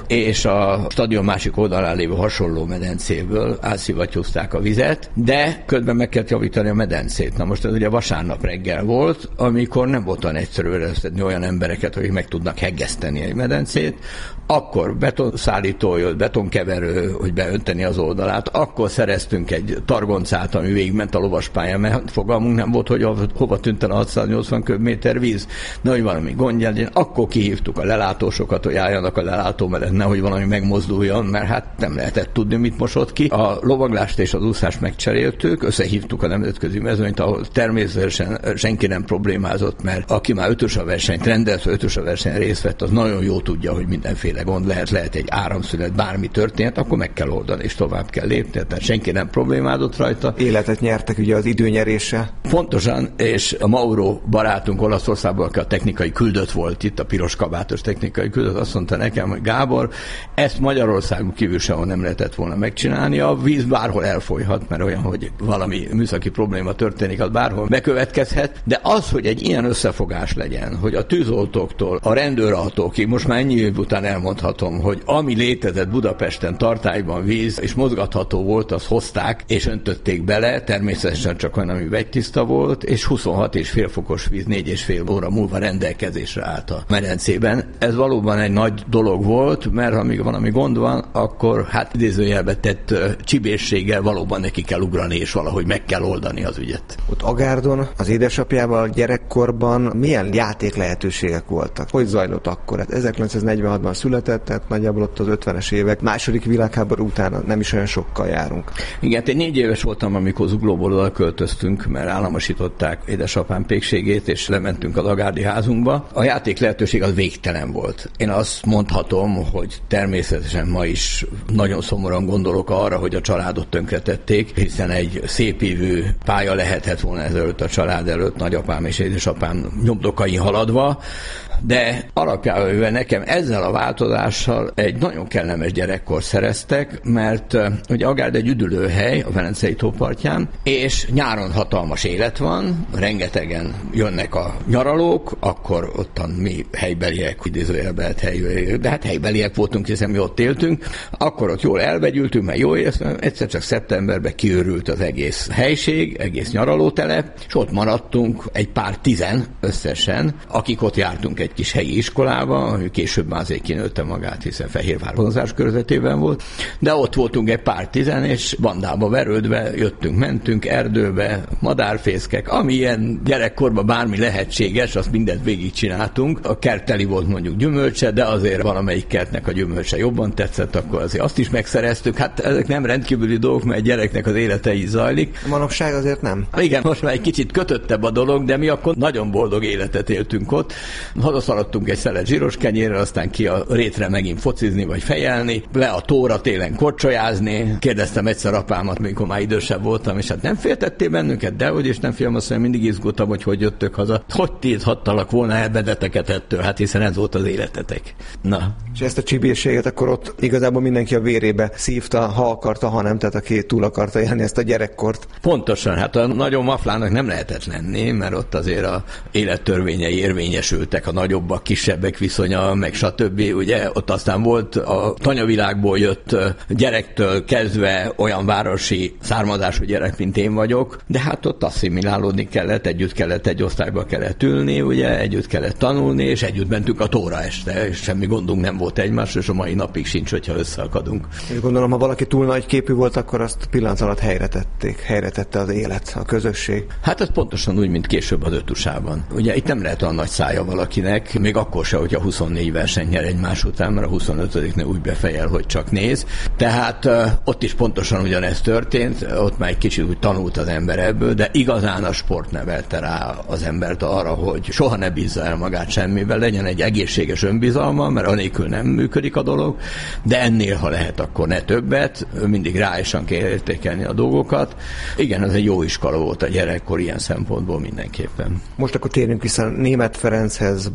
és a stadion másik oldalán lévő hasonló medencéből átszivattyúzták a vizet, de közben meg kellett javítani a medencét. Na most ez ugye vasárnap reggel volt, amikor nem volt olyan egyszerű összedni olyan embereket, akik meg tudnak heggeszteni egy medencét, akkor betonszállító jött, betonkeverő, hogy beönteni az oldalát, akkor szereztünk egy targoncát, ami végigment a lovaspályán, mert fogalmunk nem volt, hogy hova tűnt el a 680 köbméter víz, nehogy valami gondja legyen, akkor kihívtuk a lelátósokat, hogy álljanak a lelátó mellett, nehogy valami megmozduljon, mert hát nem lehetett tudni, mit mosott ki. A lovaglást és az úszást megcseréltük, összehívtuk a nemzetközi mezőnyt, ahol természetesen senki nem problémázott, mert aki már ötös a versenyt rendelt, ötös a verseny részt vett, az nagyon jó tudja, hogy mindenféle gond lehet egy áramszünet, bármi történt, akkor meg kell oldani, és tovább kell lépni, tehát senki nem problémázott rajta. Életet nyertek ugye az időnyeréssel. Pontosan, és a Mauro barátunk Olaszországból, aki a technikai küldött volt itt, a piros kabátos technikai küldött, azt mondta nekem, hogy Gábor, ezt Magyarországon kívül sehol nem lehetett volna megcsinálni, a víz bárhol elfolyhat, mert olyan, hogy valami műszaki probléma történik, az bárhol bekövetkezhet, de az, hogy egy ilyen összefogás legyen, hogy a tűzoltóktól a rendőrautókig, most már ennyi év után elmondhatom, hogy ami létezett Budapesten tartályban víz, és mozgatható volt, azt hozták, és öntötték bele, természetesen csak olyan, ami vegytiszta volt, és 26,5 fokos víz 4,5 óra múlva rendelkezésre állt a medencében. Ez valóban egy nagy dolog volt, mert ha még valami gond van, akkor hát idézőjelbe tett csibészséggel valóban neki kell ugrani, és valahogy meg kell oldani az ügyet. Ott Agárdon az édesapjával gyerekkorban milyen játék lehetőségek voltak? Hogy zajlott akkor? 1946-ban született, tehát nagyjából ott az 50-es évek, második világháború után nem is olyan sokkal járunk. Igen, én 4 éves voltam, amikor Zuglóból oda költöztünk, mert államosították édesapám pékségét, és lementünk az agárdi házunkba. A játék lehetőség az végtelen volt. Én azt mondhatom, hogy természetesen ma is nagyon szomorúan gondolok arra, hogy a családot tönkretették, hiszen egy szépívű pálya lehetett volna ezelőtt a család előtt, nagyapám és édesapám nyomdokain haladva, de alapjában nekem ezzel a változással egy nagyon kellemes gyerekkor szereztek, mert ugye Agárd egy üdülőhely a Velencei tó partján, és nyáron hatalmas élet van, rengetegen jönnek a nyaralók, akkor ottan mi helybeliek, idézőjelben helybeliek, de hát helybeliek voltunk, hiszen mi ott éltünk, akkor ott jól elvegyültünk, mert jó éreztem, egyszer csak szeptemberben kiürült az egész helység, egész nyaralótelep, és ott maradtunk egy pár tizen összesen, akik ott jártunk egy kis helyi iskolába, ami később már azért kinőtte magát, hiszen Fehérvár vonzás körzetében volt, de ott voltunk egy pár tizen, és bandába verődve jöttünk, mentünk erdőbe, madárfészkek, ami ilyen gyerekkorban bármi lehetséges, azt mindent végigcsináltunk. A kert teli volt mondjuk gyümölcse, de azért valamelyik kertnek a gyümölcse jobban tetszett, akkor azért azt is megszereztük. Hát ezek nem rendkívüli dolgok, mert egy gyereknek az élete így zajlik. Manapság azért nem. Igen, most már egy kicsit kötöttebb a dolog, de mi akkor nagyon boldog életet éltünk ott. Hazaszaladtunk egy szelet zsíros kenyérrel, aztán ki a rétre megint focizni vagy fejelni, le a tóra télen korcsolyázni. Kérdeztem egyszer apámat, mikor már idősebb voltam, és hát nem féltettél bennünket, dehogy is nem féltem, azt mondja, mindig izgultam, hogy jöttök haza. Hogy tilthattalak volna el benneteket ettől, hát hiszen ez volt az életetek. Na. És ezt a csibészséget akkor ott igazából mindenki a vérébe szívta, ha akarta, ha nem, tehát aki túl akarta élni ezt a gyerekkort. Pontosan, hát a nagyon maflának nem lehetett lenni, mert ott azért a élettörvényei érvényesültek, a nagyobbak, kisebbek viszonya, meg stb. Ugye ott aztán volt a tanyavilágból jött gyerektől kezdve olyan városi származású gyerek, mint én vagyok, de hát ott asszimilálódni kellett, együtt kellett egy osztályba kellett ülni, ugye, együtt kellett tanulni, és együtt mentünk a tóra este, és semmi gondunk nem volt egymásra, és a mai napig sincs, hogyha összeakadunk. Én gondolom, ha valaki túl nagy képű volt, akkor azt pillanat alatt helyre tette az élet, a közösség. Hát ez pontosan úgy, mint később az ötusában. Ugye itt nem lehet olyan nagy szája valakinek, még akkor se, hogyha 24 versenyt nyer egymás után, mert a 25-nél úgy befejel, hogy csak néz. Tehát ott is pontosan ugyanez történt, ott már egy kicsit úgy tanult az ember ebből, de igazán a sport nevelte rá az embert arra, hogy soha ne bízza el magát semmivel, legyen egy egészséges önbizalma, mert anélkül nem működik a dolog, de ennél, ha lehet, akkor ne többet, mindig ráisan kell értékelni a dolgokat. Igen, ez egy jó iskola volt a gyerekkor ilyen szempontból mindenképpen. Most akkor térjünk vissza Németh Ferenchez,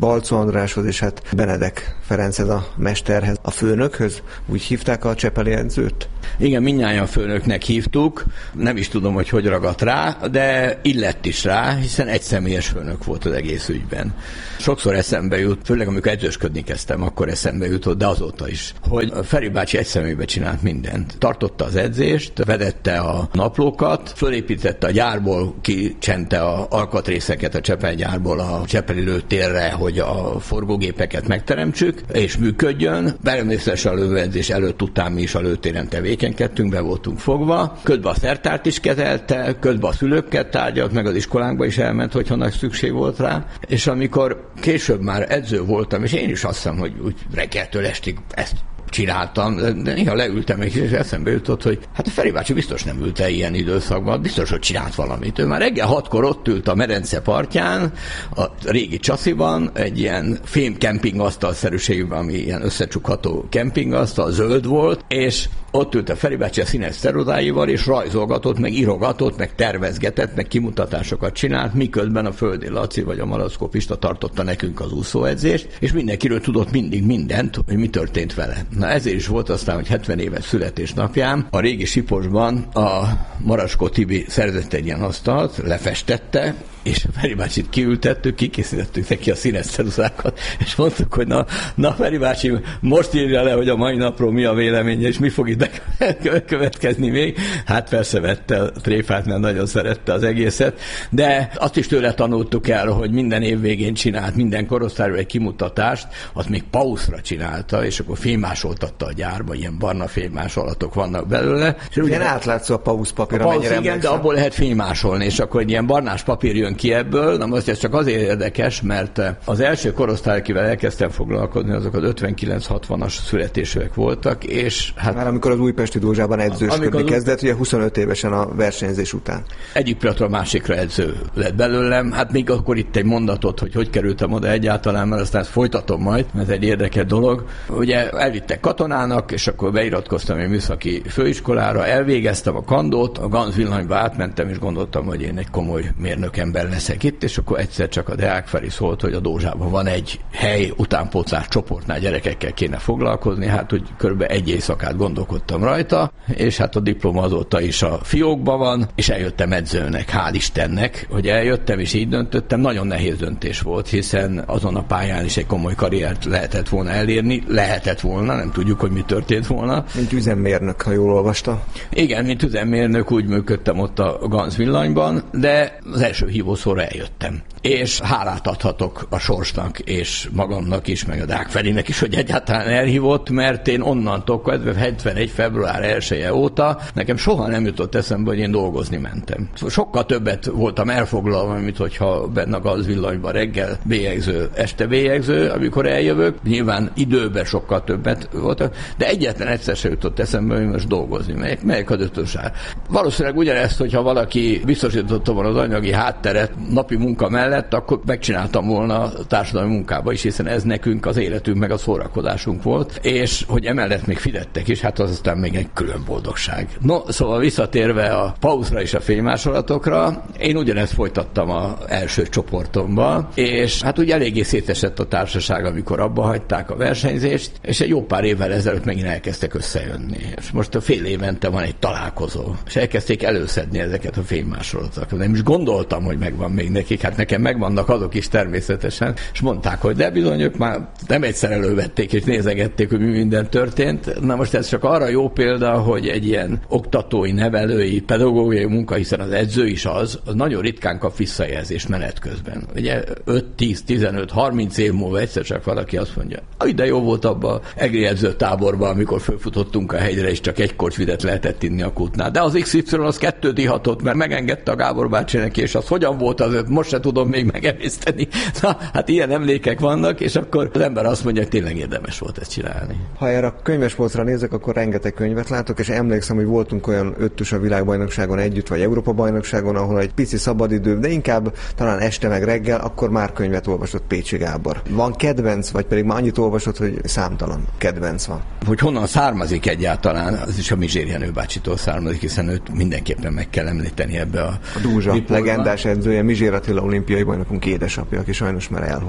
Balczó Andráshoz, és hát Benedek Ferenchez, a mesterhez, a főnökhöz. Úgy hívták a csepeli edzőt? Igen, mindnyájan főnöknek hívtuk. Nem is tudom, hogy ragadt rá, de illett is rá, hiszen egyszemélyes főnök volt az egész ügyben. Sokszor eszembe jut, főleg amikor edzősködni kezdtem, akkor eszembe jutott, de azóta is, hogy Feri bácsi egy személybe csinált mindent. Tartotta az edzést, vedette a naplókat, fölépítette a gyárból, kicsente a alkatrészeket a Csepel gyárból a csepeli lőtérre, hogy a forgógépeket megteremtsük, és működjön. Természetesen a lövőedzés előtt, után mi is a lőtéren tevékenykedtünk, be voltunk fogva. Közben a szertárt is kezelte, közben a szülőkkel tárgyalt, meg az iskolánkba is elment, hogyha nagy szükség volt rá. És amikor később már edző voltam, és én is azt hiszem, hogy úgy reggeltől estig ezt csináltam, de néha leültem, és eszembe jutott, hogy hát a Feri bácsi biztos nem ült el ilyen időszakban, biztos, hogy csinált valamit. Ő már reggel 6-kor ott ült a medence partján, a régi Csasziban, egy ilyen fém kempingasztalszerűségben, ami ilyen összecsukható kempingasztal, zöld volt, és ott ült a Feri bácsi a színes ceruzáival, és rajzolgatott, meg írogatott, meg tervezgetett, meg kimutatásokat csinált, miközben a Földi Laci vagy a Malackó Pista tartotta nekünk az úszóedzést, és mindenkiről tudott mindig mindent, hogy mi történt vele. Na ezért is volt aztán, hogy 70 éves születésnapján a régi Siposban a Maraskó Tibi szerzett egy ilyen asztalt, lefestette, és Feri bácsit kiültettük, kikészítettük neki a színes ceruzákat, és mondtuk, hogy na Feri bácsi, most írja le, hogy a mai napról mi a véleménye, és mi fog itt következni még. Hát persze vette a tréfát, mert nagyon szerette az egészet, de azt is tőle tanultuk el, hogy minden év végén csinált, minden korosztályról egy kimutatást, azt még pauszra csinálta, és akkor fémásoltatta a gyárba, ilyen barna fémásolatok vannak belőle. Ilyen átlátszó a pauszpapír, amennyire igen, de abból lehet fémásolni, és akkor egy ilyen barnás papír jön ki ebből. Na most ez csak azért érdekes, mert az első korosztály, akivel elkezdtem foglalkozni, azok az 59-60-as születésűek voltak, és hát... Már amikor az Újpesti Dózsában edzősködni kezdett, ugye 25 évesen a versenyzés után. Egyik pillanatról másikra edző lett belőlem. Hát még akkor itt egy mondatot, hogy kerültem oda egyáltalán, mert aztán ezt folytatom majd, mert ez egy érdekes dolog. Ugye elvittek katonának, és akkor beiratkoztam egy műszaki főiskolára, elvégeztem a kandót, a Ganz villanyba átmentem, és gondoltam, hogy én egy komoly mérnök ember leszek itt, és akkor egyszer csak a Deák Feri szólt, hogy a Dózsában van egy hely, utánpótlás csoportnál gyerekekkel kéne foglalkozni, hát hogy körülbelül egy éjszakát gondolkodtam rajta, és hát a diploma azóta is a fiókban van, és eljöttem edzőnek, hál' Istennek, hogy eljöttem, és így döntöttem. Nagyon nehéz döntés volt, hiszen azon a pályán is egy komoly karriert lehetett volna elérni, nem tudjuk, hogy mi történt volna. Mint üzemmérnök, ha jól olvasta. Igen, mint üzemmérnök úgy működtem ott a Ganz villanyban, de az első hívószóra eljöttem. És hálát adhatok a sorsnak, és magamnak is, meg a Deák Ferinek is, hogy egyáltalán elhívott, mert én onnantól kezdve 71. február 1-e óta nekem soha nem jutott eszembe, hogy én dolgozni mentem. Sokkal többet voltam elfoglalva, mint hogyha benne a Ganz villanyban reggel bélyegző, este bélyegző, amikor eljövök. Nyilván időben sokkal többet voltak, de egyetlen egyszer sem jutott eszembe, hogy most dolgozni melyek az ötösár. Valószínűleg ugyanezt, hogyha valaki biztosította volna az anyagi hátteret napi munka mellett, akkor megcsináltam volna a társadalmi munkába is, hiszen ez nekünk az életünk meg a szórakozásunk volt, és hogy emellett még fizettek is, hát az aztán még egy külön boldogság. No, szóval visszatérve a pauzra és a fénymásolatokra, én ugyanezt folytattam az első csoportomba, és hát ugye eléggé szétesett a társaság, amikor abba hagyták a versenyzést, és egy jó pár évvel ezelőtt megint elkezdtek összejönni. És most a fél évente van egy találkozó, és elkezdték előszedni ezeket a fénymásolatokat. Nem is gondoltam, hogy megvan még nekik, hát nekem megvannak azok is természetesen, és mondták, hogy de bizony ők már nem egyszer elővették, és nézegették, hogy mi minden történt. Na most ez csak arra jó példa, hogy egy ilyen oktatói, nevelői, pedagógiai munka, hiszen az edző is az nagyon ritkán kap visszajelzést menet közben. Ugye 5, 10, 15, 30 év múlva egyszer csak valaki azt mondja, de jó volt abban egri edző táborban, amikor fölfutottunk a hegyre, és csak egy kortyvidet lehetett inni a kútnál. De az XY az 2 ihatott, mert megengedte a Gábor bácsi neki, és az hogyan volt az, most se tudom még megemészteni. Na, hát ilyen emlékek vannak, és akkor az ember azt mondja, hogy tényleg érdemes volt ezt csinálni. Ha erre a könyvespolcra nézek, akkor rengeteg könyvet látok, és emlékszem, hogy voltunk olyan ötös a világbajnokságon együtt, vagy Európa-bajnokságon, ahol egy pici szabadidő, de inkább talán este meg reggel, akkor már könyvet olvasott Pécsi Gábor. Van kedvenc, vagy pedig már annyit olvasott, hogy számtalan kedvenc van? Hogy honnan származik egyáltalán, az is a Mizsér Jenő bácsitól származik, hiszen őt mindenképpen meg kell említeni ebbe a Dózsa legendás edzője, Mizsér Attila olimpiai bajnokunk édesapja, aki sajnos már elhunyt.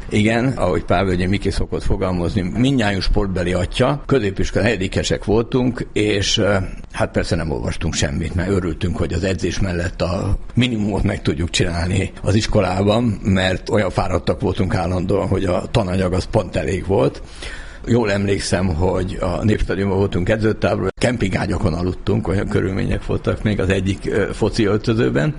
Igen, ahogy Pálvölgyi Miki szokott fogalmazni, mindnyájunk sportbeli atya, középiskola negyedikesek voltunk, és hát persze nem olvastunk semmit, mert örültünk, hogy az edzés mellett a minimumot meg tudjuk csinálni az iskolában, mert olyan fáradtak voltunk állandóan, hogy a tananyag az pont elég volt. Jól emlékszem, hogy a Népstadionban voltunk edzőtáborban, kempingágyakon aludtunk, olyan körülmények voltak még az egyik foci öltözőben,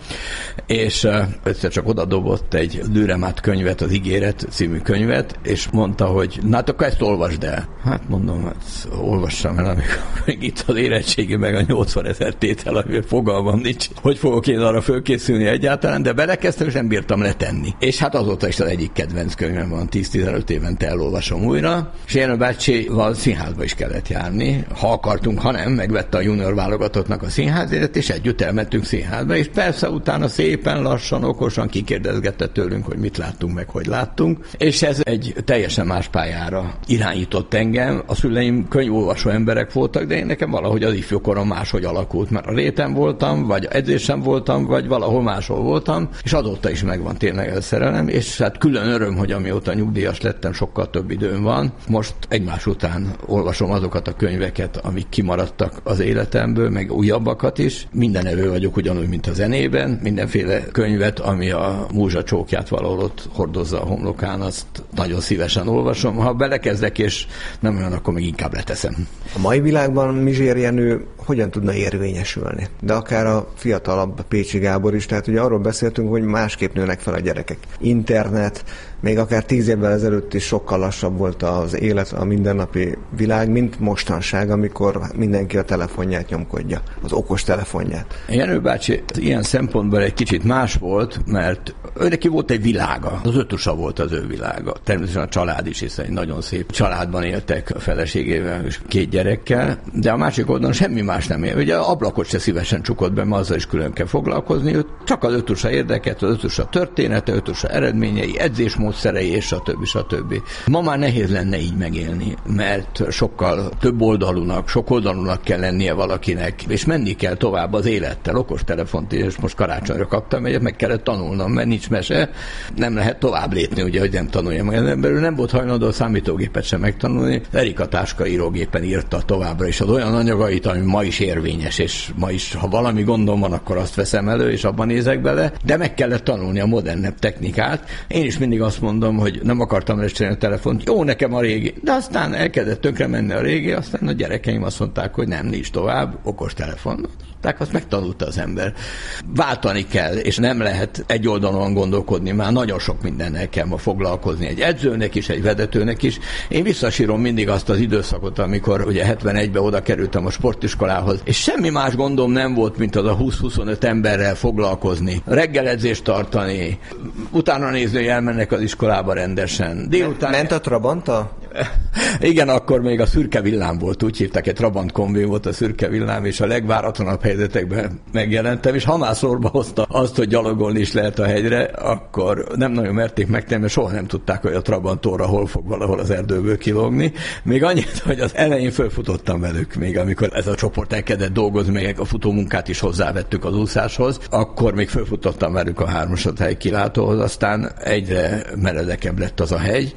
és egyszer csak odadobott egy Dürrenmatt könyvet, az Ígéret című könyvet, és mondta, hogy na hát akkor ezt olvasd el. Hát mondom, hát olvassam el, amikor itt az érettségi meg a 80 000 tétel, amivel fogalmam nincs, hogy fogok én arra fölkészülni egyáltalán, de belekezdtem, és nem bírtam letenni. És hát azóta is az egyik kedvenc könyvem van, 10-15 évente elolvasom újra, és Jenő bácsival színházba is kellett járni, ha akartunk, ha nem, megvette a junior válogatottnak a színházért, és együtt elmentünk színházba, és persze utána szépen lassan, okosan kikérdezgette tőlünk, hogy mit láttunk, meg hogy láttunk, és ez egy teljesen más pályára irányított engem. A szüleim könyvolvasó emberek voltak, de én nekem valahogy az ifjúkorom máshogy alakult, mert a réten voltam, vagy edzésen voltam, vagy valahol máshol voltam, és azóta is megvan tényleg ez a szerelem, és hát külön öröm, hogy amióta nyugdíjas lettem, sokkal több időm van. Most egymás után olvasom azokat a könyveket, amik kimaradtak az életemből, meg újabbakat is. Minden evő vagyok ugyanúgy, mint a zenében. Mindenféle könyvet, ami a múzsa csókját valahol ott hordozza a homlokán, azt nagyon szívesen olvasom. Ha belekezdek, és nem olyan, akkor még inkább leteszem. A mai világban Mizsér Jenő hogyan tudna érvényesülni? De akár a fiatalabb Pécsi Gábor is, tehát ugye arról beszéltünk, hogy másképp nőnek fel a gyerekek. Internet, még akár 10 évvel ezelőtt is sokkal lassabb volt az élet, a mindennapi világ, mint mostanság, amikor mindenki a telefonját nyomkodja, az okos telefonját. Jenő bácsi ilyen szempontból egy kicsit más volt, mert ő neki volt egy világa. Az ötusa volt az ő világa. Természetesen a család is, hiszen egy nagyon szép családban éltek a feleségével és 2 gyerekkel, de a másik oldalon semmi más nem él. Ugye ablakot se szívesen csukott be, mert azzal is külön kell foglalkozni. Ő csak az ötusa érdeket, az ötusa története, ötusa eredményei, edzésmódszerei, és stb. Ma már nehéz lenne így megélni, mert sokkal több oldalúnak, sok oldalúnak kell lennie valakinek, és menni kell tovább az élettel. Okostelefont, és most karácsonyra kaptam egyet, meg kellett tanulnom, mert nincs mese, nem lehet tovább lépni, ugye, hogy nem tanuljam meg. Az emberül nem volt hajlandó a számítógépet sem megtanulni. Erika Táska írógépen írta továbbra is az olyan anyagait, ami ma is érvényes, és ma is, ha valami gondom van, akkor azt veszem elő, és abban nézek bele, de meg kellett tanulni a modernebb technikát. Én is mindig azt mondom, hogy nem akartam lestelni a telefont, jó nekem a régi, de aztán elkezdett tönkre menni a régi, aztán a gyerekeim azt mondták, hogy nem, nincs tovább, okos telefon. Tehát azt megtanulta az ember. Váltani kell, és nem lehet egy oldalon gondolkodni, már nagyon sok mindennel kell ma foglalkozni, egy edzőnek is, egy vezetőnek is. Én visszasírom mindig azt az időszakot, amikor ugye 71-ben oda kerültem a sportiskolához, és semmi más gondom nem volt, mint az a 20-25 emberrel foglalkozni, reggeledzést tartani, utána nézni, hogy elmennek az iskolába rendesen. Délután... Ment a Trabanta? Igen, akkor még a szürke villám volt, úgy hívták, egy Trabant kombi volt a szürke villám, és a legváratlanabb helyzetekben megjelentem, és ha már szorba hozta azt, hogy gyalogolni is lehet a hegyre, akkor nem nagyon merték megtenni, mert soha nem tudták, hogy a Trabantóra hol fog valahol az erdőből kilógni. Még annyit, hogy az elején fölfutottam velük, még amikor ez a csoport elkezdett dolgozni, meg a futómunkát is hozzávettük az úszáshoz, akkor még fölfutottam velük a 3. kilátóhoz, aztán egyre meredekebb lett az a hegy,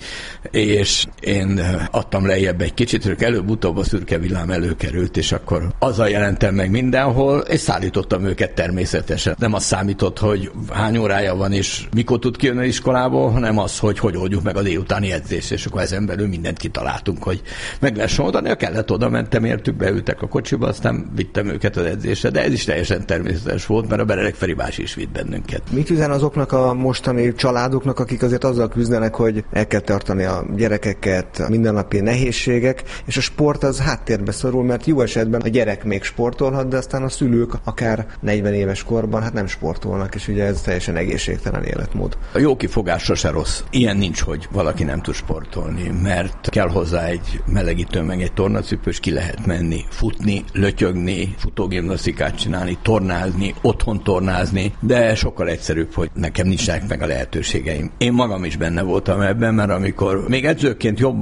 és én adtam lejjebb egy kicsit, ők előbb-utóbb a szürke villám előkerült, és akkor azzal jelentem meg mindenhol, és szállítottam őket természetesen. Nem az számított, hogy hány órája van, és mikor tud kijönni az iskolából, hanem az, hogy oldjuk meg a délutáni edzést, és akkor ezen belül mindent kitaláltunk, hogy meg lehessen oldani. Kellett, oda mentem értük, beültek a kocsiba, aztán vittem őket az edzésre, de ez is teljesen természetes volt, mert a Bererek Feri bácsi is vitt bennünket. Mit üzen azoknak a mostani családoknak, akik azért azzal küzdenek, hogy el kell tartani a gyerekeket, a mindennapi nehézségek, és a sport az háttérbe szorul, mert jó esetben a gyerek még sportolhat, de aztán a szülők akár 40 éves korban hát nem sportolnak, és ugye ez teljesen egészségtelen életmód. A jó kifogás sose rossz. Ilyen nincs, hogy valaki nem tud sportolni, mert kell hozzá egy melegítő, meg egy tornacipő, és ki lehet menni, futni, lötyögni, futógimnasztikát csinálni, tornázni, otthon tornázni, de sokkal egyszerűbb, hogy nekem nincsenek meg a lehetőségeim. Én magam is benne voltam ebben, mert amikor még edzőként jobban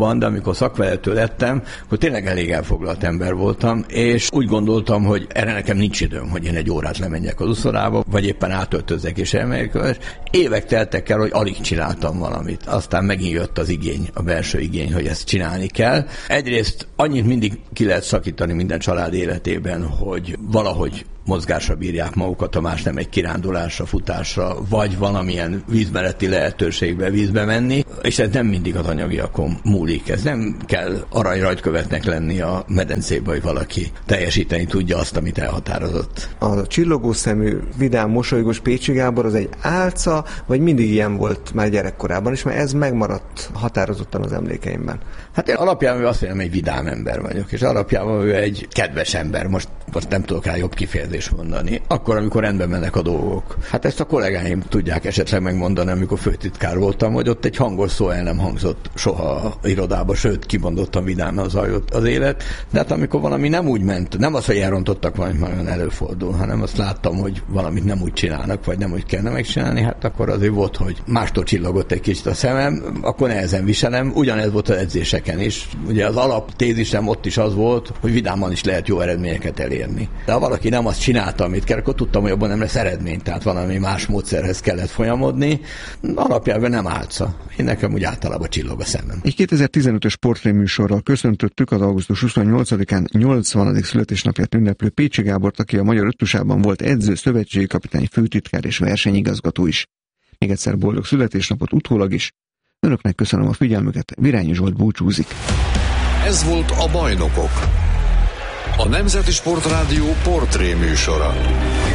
úszóban, de amikor szakvezető lettem, akkor tényleg elég elfoglalt ember voltam, és úgy gondoltam, hogy erre nekem nincs időm, hogy én egy órát lemenjek az uszodába, vagy éppen átöltözzek és elmegyek. Évek teltek el, hogy alig csináltam valamit. Aztán megint jött az igény, a belső igény, hogy ezt csinálni kell. Egyrészt annyit mindig ki lehet szakítani minden család életében, hogy valahogy mozgásra bírják magukat, ha más nem egy kirándulásra, futásra, vagy valamilyen vízmeleti lehetőségbe vízbe menni, és ez nem mindig az anyagiakon múlik. Ez nem kell aranyrajtkövetnek lenni a medencébe, hogy valaki teljesíteni tudja azt, amit elhatározott. A csillogó szemű, vidám, mosolygós Pécsi Gábor az egy álca, vagy mindig ilyen volt már gyerekkorában is, mert ez megmaradt határozottan az emlékeimben? Hát én alapjában azt mondom, egy vidám ember vagyok, és alapjában ő egy kedves ember. Most nem tudok rá jobb kifejezést mondani. Akkor, amikor rendben mennek a dolgok. Hát ezt a kollégáim tudják esetleg megmondani, amikor főtitkár voltam, hogy ott egy hangos szó el nem hangzott soha a irodába, sőt, kimondottan vidáman zajlott az élet. De hát amikor valami nem úgy ment, nem az, hogy elrontottak valamit, nagyon előfordul, hanem azt láttam, hogy valamit nem úgy csinálnak, vagy nem úgy kellene megcsinálni, hát akkor azért volt, hogy mástól csillogott egy kicsit a szemem, akkor nehezen viselem. Ugyanez volt az edzéseken is. Ugye az alaptézisem ott is az volt, hogy vidáman is lehet jó eredményeket elérni. De ha valaki nem azt csinálta, amit kell, akkor tudtam, hogy abban nem lesz eredmény, tehát valami más módszerhez kellett folyamodni. Alapjában nem álca. Én nekem úgy általában csillog a szemem. Egy 2015-ös portréműsorral köszöntöttük az augusztus 28-án 80. születésnapját ünneplő Pécsi Gábort, aki a Magyar Öttusában volt edző, szövetségi kapitány, főtitkár és versenyigazgató is. Még egyszer boldog születésnapot utólag is. Önöknek köszönöm a figyelmüket, Virányi Zsolt búcsúzik. Ez volt a Bajnokok, a Nemzeti Sportrádió portré műsora.